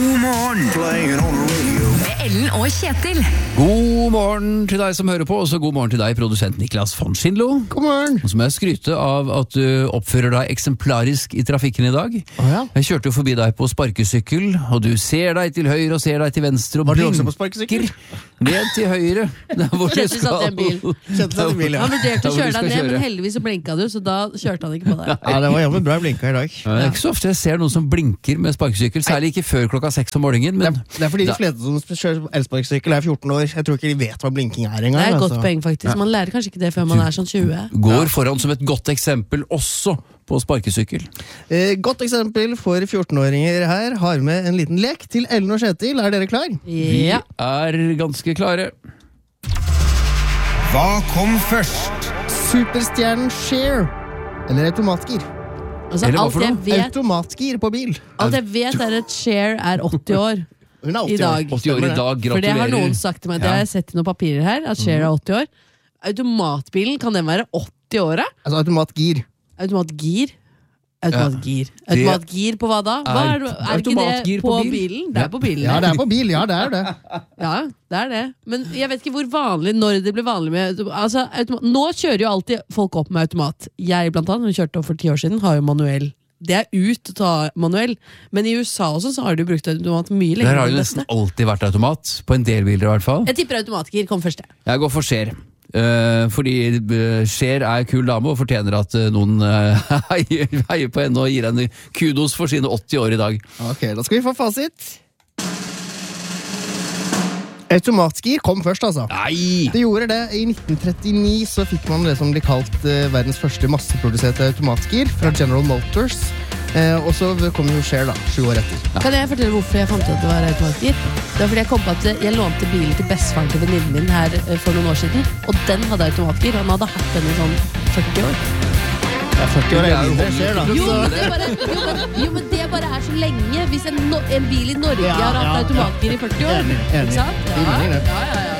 God morgen med Ellen og Kjetil. God morgen til deg som hører på, og så god morgen til deg, produsent Niklas von Schindlo. God morgen. Og så må jeg skryte av at du oppfører deg eksemplarisk i trafikken i dag. Ja. Jeg kjørte jo forbi deg på sparkesykkel, og du ser deg til høyre og ser deg til venstre. Og Var du også på sparkesykkel? Ned til høyre. Der hvor du Kjetil satt i en bil. Kjente deg i bil, ja. Han vurderte Der å hvor kjøre du deg skal ned, men kjøre. heldigvis så blinka du, så da kjørte han ikke på deg. Ja, det var jammen bra blinka i dag. Det er ikke så ofte jeg ser noen som blinker med sparkesykkel, særlig ikke før klokka 6 om morgenen. Men Det er fordi de fleste som kjører elsparkesykkel er 14 år. Jeg tror ikke de vet hva blinking er engang. Det er et godt altså. poeng, faktisk. Man lærer kanskje ikke det før man er sånn 20. går foran som et godt eksempel også på sparkesykkel. Godt eksempel for 14-åringer her har med en liten lek til Ellen og Kjetil. Er dere klar? Ja. Er ganske klare. Hva kom først? Superstjernen Cher eller automatgir? Altså, Eller hva for noe? Automatgir på bil. alt jeg vet er at Cher er 80 år. Hun er 80 I dag. 80 år i dag, For det har gratulerer. noen sagt til meg. Det har jeg sett i noen papirer her, at Cher er 80 år. Automatbilen, kan den være 80 år? Da? Altså automatgir. Automatgir? Automatgir. Automatgir på hva da? Hva er ikke automatgir det på på bil? bilen? Det er på bilen. Ja, det er på bil. Ja, det er det. Ja, det er det. Men jeg vet ikke hvor vanlig, når det blir vanlig med altså, nå kjører jo alltid folk opp med automat. Jeg blant annet, som kjørte opp for 10 år siden, har jo manuell. Det er ut å ta manuell. Men i USA også, så har de jo brukt automat mye Der lenger har enn jo det nesten beste. alltid vært automat, på en del biler i hvert fall. Jeg tipper automatgir kom først. Jeg går for Cher. Fordi Cher er kul dame og fortjener at noen heier på henne og gir henne kudos for sine 80 år i dag. Ok, da skal vi få fasit. Automatgir kom først, altså. Nei! Det gjorde det. I 1939 så fikk man det som blir kalt verdens første masseproduserte automatgir fra General Motors. Og så kom jo Cher da, 7 år etter. Kan jeg fortelle hvorfor jeg fant ut at det var automatgir? Det var fordi jeg kom på at jeg lånte bilen til bestefaren til venninnen min her for noen år siden, og den hadde automatgir. Han hadde hatt den i sånn 40 år. Ja, 40 år er mindre Cher da. Jo, men det bare er så lenge. Hvis en bil i Norge Ja, har hatt ja, automatgir i 40 år. Enig, enig. Ikke sant? Det gir mening, det. Ja.